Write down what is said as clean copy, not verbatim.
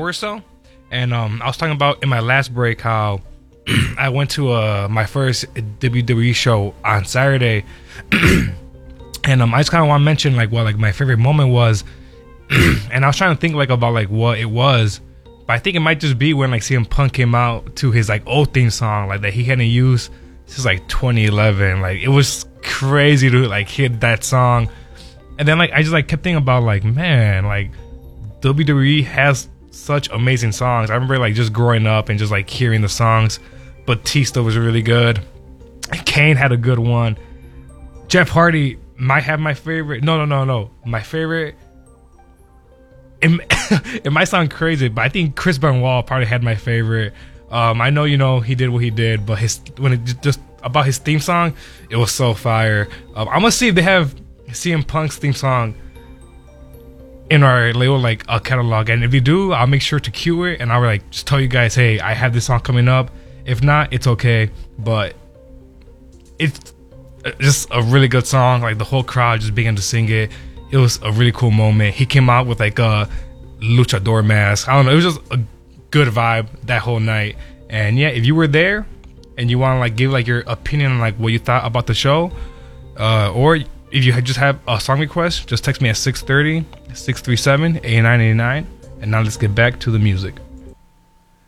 Universal, and I was talking about in my last break how I went to my first WWE show on Saturday, and I just kind of want to mention like what like my favorite moment was, and I was trying to think like about like what it was, but I think it might just be when like CM Punk came out to his like old theme song like that he hadn't used since like 2011. Like it was crazy to like hear that song, and then like I just like kept thinking about like, man, like WWE has such amazing songs. I remember like just growing up and just like hearing the songs. Batista was really good. Kane had a good one. Jeff Hardy might have my favorite. No. My favorite. It might sound crazy, but I think Chris Benoit probably had my favorite. I know, he did what he did, but when it just about his theme song, it was so fire. I'm gonna see if they have CM Punk's theme song in our little like catalog, and if you do, I'll make sure to cue it, and I'll like just tell you guys, hey, I have this song coming up. If not, it's okay, but it's just a really good song. Like the whole crowd just began to sing it. It was a really cool moment. He came out with like a luchador mask. I don't know. It was just a good vibe that whole night. And yeah, if you were there and you want to like give like your opinion on like what you thought about the show, or if you just have a song request, just text me at 630-637-8989. And now let's get back to the music.